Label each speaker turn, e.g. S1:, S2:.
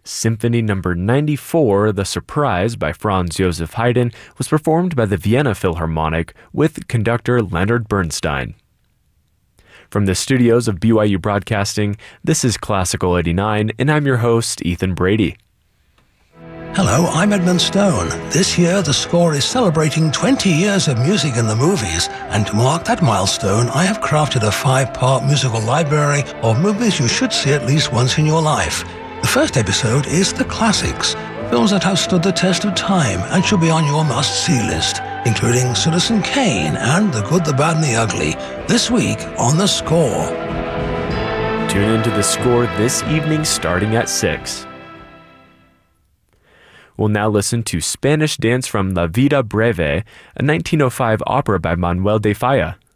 S1: Symphony No. 94, The Surprise by Franz Joseph Haydn, was performed by the Vienna Philharmonic with conductor Leonard Bernstein. From the studios of BYU Broadcasting, this is Classical 89, and I'm your host, Ethan Brady.
S2: Hello, I'm Edmund Stone. This year, the score is celebrating 20 years of music in the movies, and to mark that milestone, I have crafted a 5-part musical library of movies you should see at least once in your life. The first episode is The Classics, films that have stood the test of time and should be on your must-see list, including Citizen Kane and The Good, the Bad, and the Ugly, this week on The Score.
S1: Tune into The Score this evening starting at 6. We'll now listen to Spanish Dance from La Vida Breve, a 1905 opera by Manuel de Falla.